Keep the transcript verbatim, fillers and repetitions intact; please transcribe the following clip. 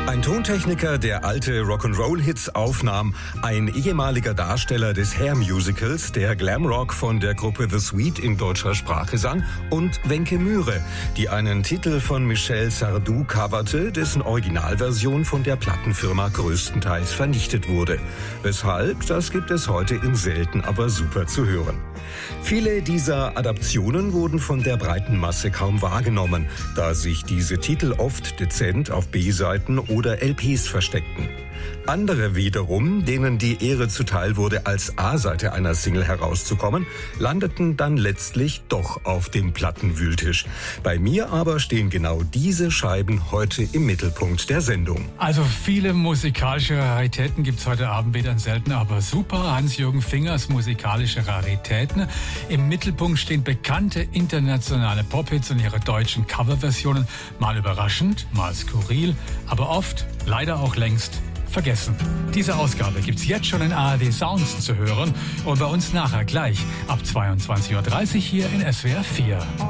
Ein Tontechniker, der alte Rock'n'Roll-Hits aufnahm, ein ehemaliger Darsteller des Hair-Musicals, der Glamrock von der Gruppe The Sweet in deutscher Sprache sang, und Wencke Myhre, die einen Titel von Michel Sardou coverte, dessen Originalversion von der Plattenfirma größtenteils vernichtet wurde. Weshalb, das gibt es heute in Selten aber super zu hören. Viele dieser Adaptionen wurden von der breiten Masse kaum wahrgenommen, da sich diese Titel oft dezent auf B-Seiten oder L Ps versteckten. Andere wiederum, denen die Ehre zuteil wurde, als A-Seite einer Single herauszukommen, landeten dann letztlich doch auf dem Plattenwühltisch. Bei mir aber stehen genau diese Scheiben heute im Mittelpunkt der Sendung. Also viele musikalische Raritäten gibt's heute Abend wieder in Selten, aber super. Hans-Jürgen Fingers musikalische Raritäten. Im Mittelpunkt stehen bekannte internationale Pop-Hits und ihre deutschen Coverversionen. Mal überraschend, mal skurril, aber oft, leider auch längst, vergessen. Diese Ausgabe gibt's jetzt schon in A R D Sounds zu hören und bei uns nachher gleich ab zweiundzwanzig Uhr dreißig hier in S W R vier.